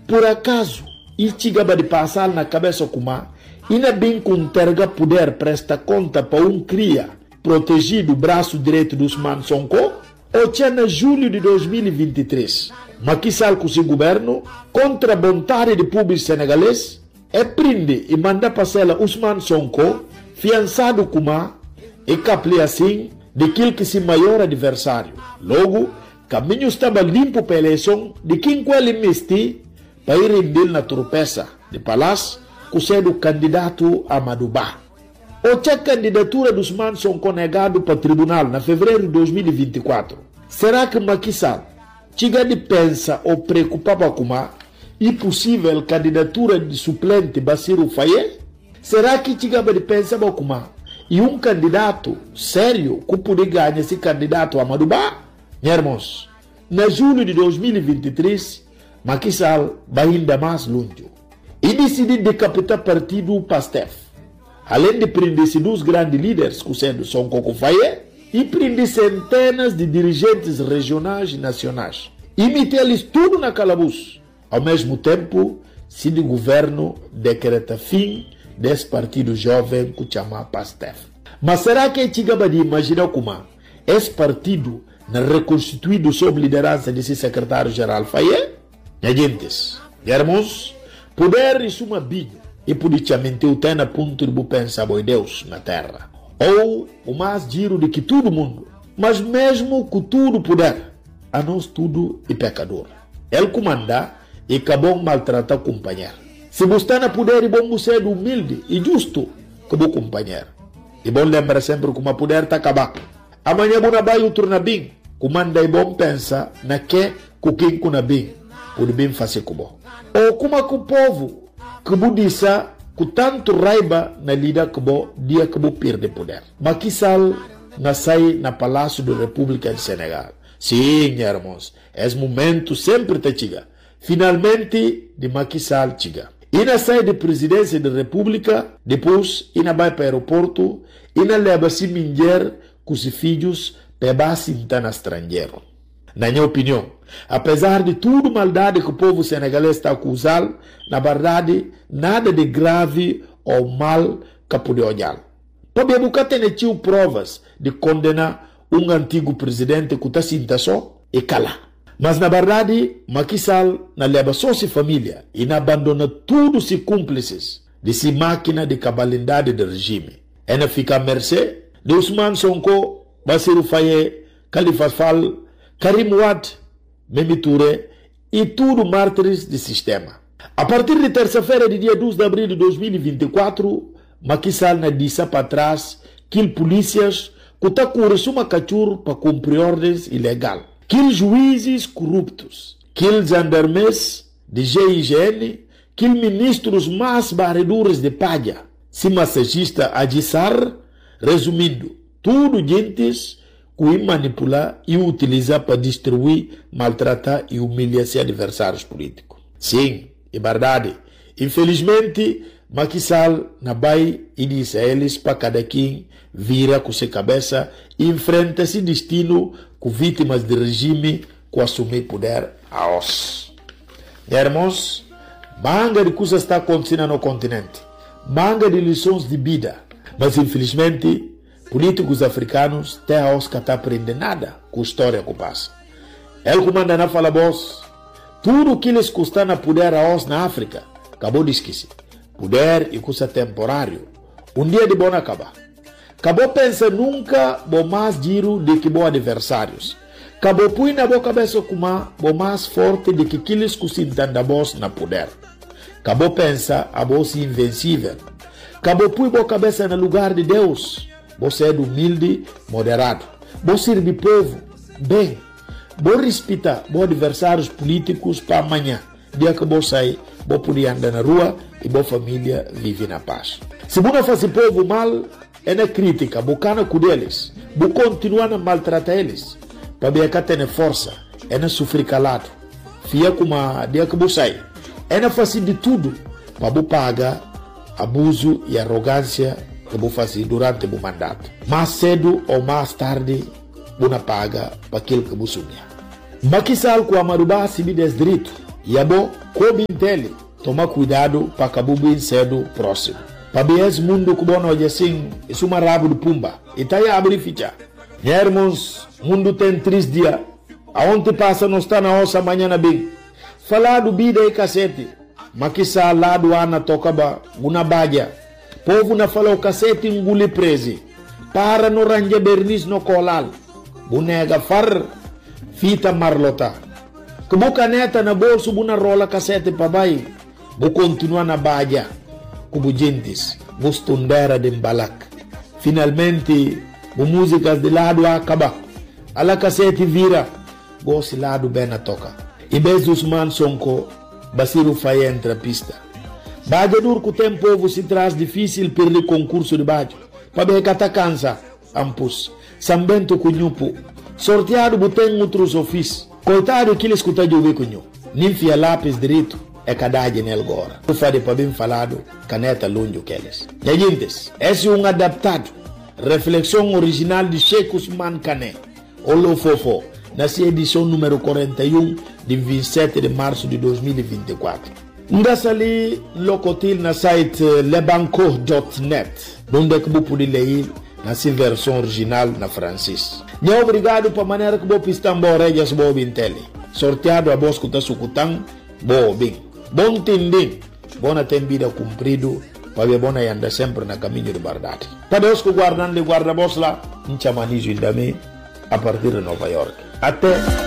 por acaso, e chegava de passar na cabeça kuma, ainda bem com terga poder presta conta para cria protegido o braço direito do Ousmane Sonko, ou tinha na julho de 2023, Macky Sall com seu governo, contra a vontade do público senegalês, prende e manda passar Ousmane Sonko, fiançado kuma, e capli assim, daquele que se maior adversário. Logo, caminho estava limpo para a eleição de quem ele mesti para ir render na tropeça de palácio, com sendo candidato a Madouba. Ou tinha candidatura dos Ousmane Sonko negado para o tribunal na fevereiro de 2024. Será que Macky Sall chega de pensa ou preocupava com a impossível candidatura de suplente Bassirou Faye? Será que chega de pensar com a e candidato sério que poderia ganhar esse candidato a Madouba? Irmãos, na julho de 2023, Macky Sall vai ainda mais longe e decidiu decapitar o partido PASTEF. Além de prender dos grandes líderes, como sendo Sonko Faye, e prender centenas de dirigentes regionais e nacionais. E meter-lhes tudo na calabouço. Ao mesmo tempo, se o governo decreta fim desse partido jovem que chama PASTEF. Mas será que é chegava de imaginar como esse partido não reconstituído sob liderança desse secretário-geral Faye? Gentes, irmãos, poder isso uma binha e politicamente o tem a ponto de pensar em Deus na terra. Ou o mais giro de que todo mundo, mas mesmo com tudo poder, a nós tudo é pecador. Ele comanda e acabou maltratar o companheiro. Se você não poder, é bom ser humilde e justo como o companheiro. E bom lembrar sempre que o poder está acabado. Amanhã você vai outro na bem. Comanda e bom pensa na que com quem com na bem. Pode bem fazer como. Ou como o povo que disse com tanto raiva na lida que dia que perde poder. Macky Sall nasceu na Palácio da República de Senegal. Sim, irmãos, esse momento sempre te chega. Finalmente, de Macky Sall chega. Ina sai de presidência da República, depois ina vai para o aeroporto, ina leva-se mulher com os filhos para base no estrangeiro. Na minha opinião, apesar de tudo maldade que o povo senegalês está acusando, na verdade, nada de grave ou mal que pode olhar. Para buscar ter provas de condenar antigo presidente que está sinta só e cala. Mas na verdade, Macky Sall na leva só sua família e na abandona todos os cúmplices de sua máquina de cabalidade do regime. Ela fica à mercê de Ousmane Sonko, Bassirou Faye, Khalifa Sall, Karim Wade, Mimi Touré e tudo mártires do sistema. A partir de terça-feira, de dia 12 de abril de 2024, Macky Sall na disse para trás que polícias que está com uma cachorro para cumprir ordens ilegais. Que juízes corruptos, que gendarmes de GIGN, que ministros mais barredores de palha, se massagista Adissar, resumindo, tudo gentes que manipular e utilizar para destruir, maltratar e humilhar seus adversários políticos. Sim, é verdade. Infelizmente, Macky Sall na vai e diz a eles para cada quem vira com sua cabeça e enfrenta esse destino com vítimas do regime que assumir poder a os. Irmãos, manga de coisas está acontecendo no continente, manga de lições de vida, mas infelizmente políticos africanos até a os que estão aprendendo nada com a história que passa. Ele comanda na fala boss, tudo o que eles custam a poder a os na África, acabou de esquecer. Poder e custa temporário. Dia de bom acabar. Acabou pensa nunca bom mais giro de que bom adversários. Acabou põe na boa cabeça como bom mais forte de que aqueles que se entendem boss na poder. Acabou pensa a boss invencível. Acabou põe boa cabeça no lugar de Deus. Você é humilde, moderado. Você serve povo, bem. Você respeita bom adversários políticos para amanhã. Dia que você sair, você poder andar na rua e boa família vive na paz. Se você faz o povo mal, é na crítica, bocana com eles, você continua a maltratar eles, para ver que tem força, é na sofrer calado, fia como a dia que você sai, é na fazer de tudo, para você pagar abuso e arrogância que você faz durante o mandato. Mais cedo ou mais tarde, você paga para aquilo que você sonha. Macky Sall com a Madouba se me direito, Yabo, Kobintele, toma cuidado para cabubu cedo próximo. Pabies mundo kubono assim, isso uma rabo de pumba. Itaia abrir ficha. Hermos, mundo tem 3 dias. Aonde passa não está na ossa amanhã bem. Falar do bida e cacete. Makisa lado ana tocaba una badia. Povo na falou cacete engule presi. Para no ranje bernis no colal. Bunega far fita marlota. Kubu caneta na bolso buna rola cacete pabai. Bu continua na badia. Kubu gentis. Bustundera de balak. Finalmente, bu músicas de lado acaba. Ala cacete vira. Gosi lado bem a toca. E beijo Usman Sonko. Basiru Faye entra pista. Badia dur que o tempo se traz difícil per o concurso de badia. Pabe kata cansa. Ampus. Sambento cunhupo. Sorteado boteng outros ofícios. Coitado que ele escuta de ouvir cunhu. Ninfia lápis direito. É cadade nele agora. Eu falei para bem falado. Caneta longe que eles. Gente, esse é adaptado. Reflexão original de Sheikh Usman Kane. Olo Fofo. Nessa edição número 41 de 27 de março de 2024. Ndassa ali locotil na site lebanco.net, onde que você pode ler nessa versão original na francês. Muito obrigado por a maneira que você está regias boa bintele. Sorteado a voz que está sucutando, boa bem. Bom tendem, boa vida cumprido, para ver bona anda sempre na caminho de verdade. Para Deus que guardando de guarda-voz lá, um chamanizo ainda a partir de Nova York. Até